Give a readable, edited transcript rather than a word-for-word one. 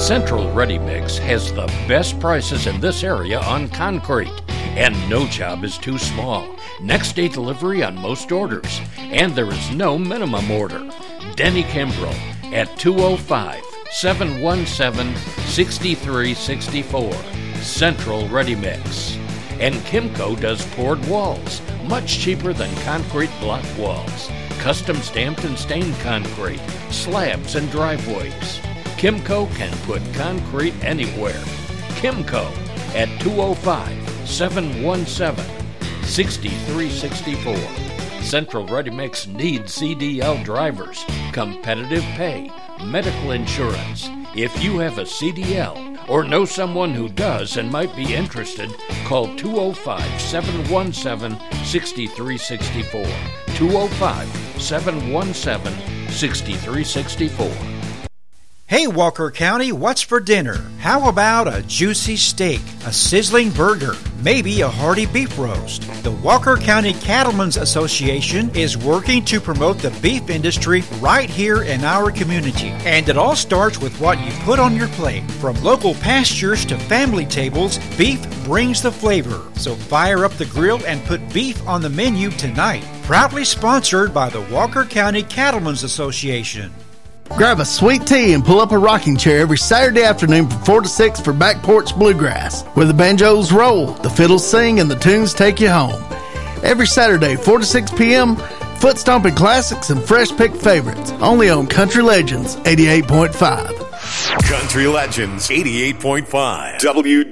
Central Ready Mix has the best prices in this area on concrete, and no job is too small. Next day delivery on most orders, and there is no minimum order. Denny Kimbrell at 205-717-6364. Central Ready Mix. And Kimco does poured walls, much cheaper than concrete block walls. Custom stamped and stained concrete, slabs and driveways. Kimco can put concrete anywhere. Kimco at 205-717-6364. Central Ready Mix needs CDL drivers, competitive pay, medical insurance. If you have a CDL or know someone who does and might be interested, call 205-717-6364. 205-717-6364. Hey Walker County, what's for dinner? How about a juicy steak, a sizzling burger, maybe a hearty beef roast? The Walker County Cattlemen's Association is working to promote the beef industry right here in our community. And it all starts with what you put on your plate. From local pastures to family tables, beef brings the flavor. So fire up the grill and put beef on the menu tonight. Proudly sponsored by the Walker County Cattlemen's Association. Grab a sweet tea and pull up a rocking chair every Saturday afternoon from 4 to 6 for Back Porch Bluegrass, where the banjos roll, the fiddles sing, and the tunes take you home. Every Saturday, 4 to 6 p.m., foot stomping classics and fresh picked favorites, only on Country Legends 88.5. Country Legends 88.5.